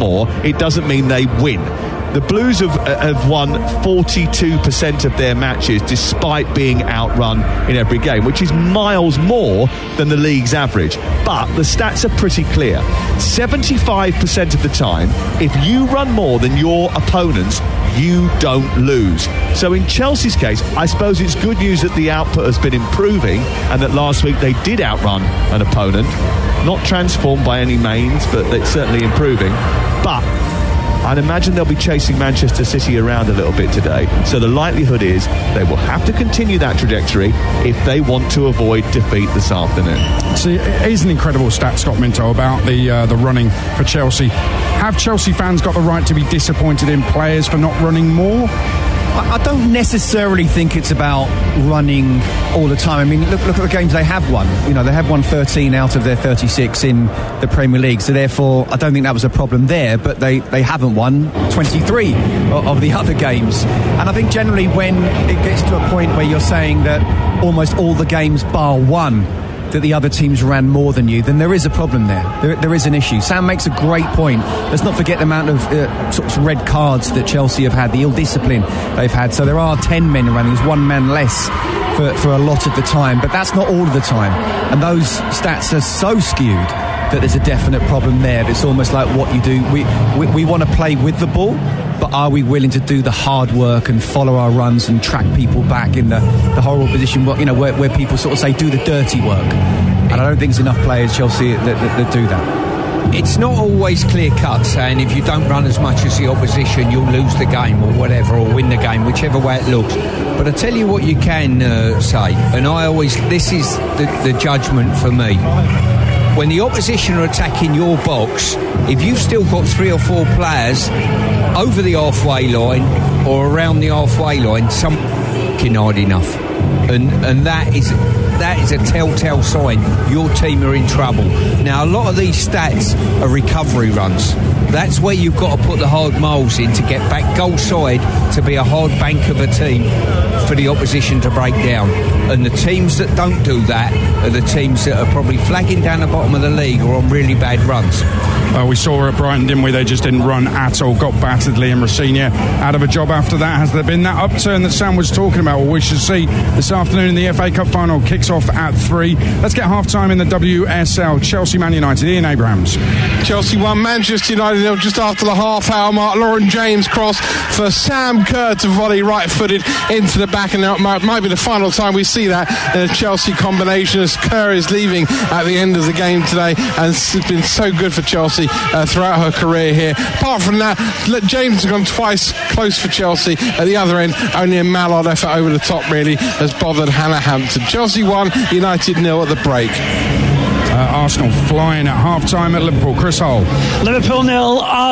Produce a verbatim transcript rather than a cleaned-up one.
more, it doesn't mean they win. The Blues have, have won forty-two percent of their matches despite being outrun in every game, which is miles more than the league's average. But the stats are pretty clear. seventy-five percent of the time, if you run more than your opponents, you don't lose. So in Chelsea's case, I suppose it's good news that the output has been improving and that last week they did outrun an opponent. Not transformed by any means, but it's certainly improving. But I'd imagine they'll be chasing Manchester City around a little bit today. So the likelihood is they will have to continue that trajectory if they want to avoid defeat this afternoon. See, it is an incredible stat, Scott Minto, about the uh, the running for Chelsea. Have Chelsea fans got the right to be disappointed in players for not running more? I don't necessarily think it's about running all the time. I mean, look, look at the games they have won. You know, they have won thirteen out of their thirty-six in the Premier League. So therefore, I don't think that was a problem there. But they, they haven't won twenty-three of the other games. And I think generally when it gets to a point where you're saying that almost all the games bar one, that the other teams ran more than you, then there is a problem there. There, there is an issue. Sam makes a great point. Let's not forget the amount of uh, sort of red cards that Chelsea have had, the ill discipline they've had. So there are ten men running. There's one man less for, for a lot of the time, but that's not all of the time. And those stats are so skewed that there's a definite problem there. It's almost like what you do. We, we, we want to play with the ball, but are we willing to do the hard work and follow our runs and track people back in the, the horrible position, you know, where, where people sort of say do the dirty work? And I don't think there's enough players, Chelsea, that, that, that do that. It's not always clear cut saying if you don't run as much as the opposition you'll lose the game or whatever, or win the game, whichever way it looks. But I tell you what you can uh, say, and I always, this is the, the judgment for me. When the opposition are attacking your box, if you've still got three or four players over the halfway line or around the halfway line, some f***ing hard enough. And and that is that is a telltale sign your team are in trouble. Now, a lot of these stats are recovery runs. That's where you've got to put the hard miles in to get back goal side to be a hard bank of a team for the opposition to break down. And the teams that don't do that are the teams that are probably flagging down the bottom of the league or on really bad runs. Well, we saw at Brighton, didn't we? They just didn't run at all, got battered. Liam Rosenior out of a job after that. Has there been that upturn that Sam was talking about? Well, we should see this afternoon in the F A Cup final. Kicks off at three. Let's get half-time in the W S L. Chelsea Man United. Ian Abrahams. Chelsea won, Manchester United just after the half-hour mark. Lauren James cross for Sam Kerr to volley right-footed into the back, and now it might, might be the final time we see that in a Chelsea combination, as Kerr is leaving at the end of the game today, and it's been so good for Chelsea uh, throughout her career here. Apart from that, James has gone twice close for Chelsea. At the other end, only a mallard effort over the top really has bothered Hannah Hampton. Chelsea one, United nil at the break. Uh, Arsenal flying at half-time at Liverpool. Chris Hull. Liverpool nil.